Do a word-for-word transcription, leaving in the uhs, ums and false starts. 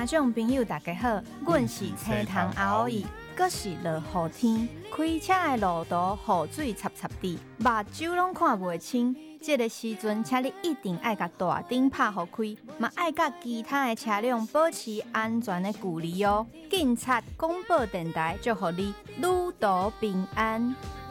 听众朋友大家好，阮是青塘阿欧伊，阁是落雨天，开车的路途雨水插插滴，目睭拢看袂清。这个时阵，请你一定要甲大灯拍互开，嘛爱甲其他的车辆保持安全的距离哦。警察广播电台祝福你旅途平安。